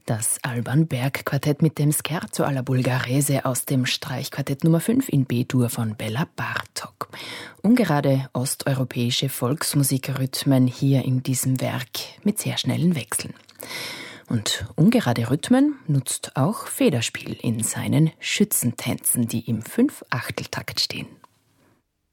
Das Alban Berg Quartett mit dem Scherzo alla Bulgarese aus dem Streichquartett Nummer 5 in B-Dur von Bela Bartok. Ungerade osteuropäische Volksmusikrhythmen hier in diesem Werk mit sehr schnellen Wechseln. Und ungerade Rhythmen nutzt auch Federspiel in seinen Schützentänzen, die im 5/8-Takt stehen.